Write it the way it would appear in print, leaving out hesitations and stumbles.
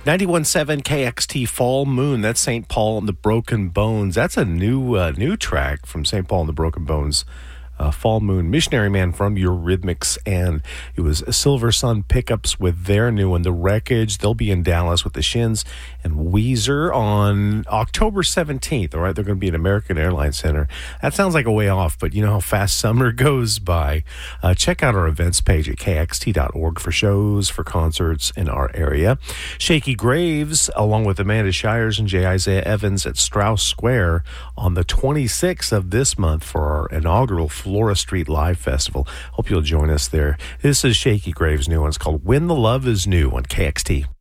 91.7 KXT Fall Moon. That's St. Paul and the Broken Bones. That's a new track from St. Paul and the Broken Bones. Fall Moon, Missionary Man from Eurythmics, and it was Silver Sun Pickups with their new one, The Wreckage. They'll be in Dallas with the Shins and Weezer on October 17th. All right, they're going to be at American Airlines Center. That sounds like a way off, but you know how fast summer goes by. Check out our events page at kxt.org for shows, for concerts in our area. Shaky Graves, along with Amanda Shires and J. Isaiah Evans at Strauss Square on the 26th of this month for our inaugural Flora Street Live Festival. Hope you'll join us there. This is Shaky Graves' new one. It's called When the Love Is New on KXT.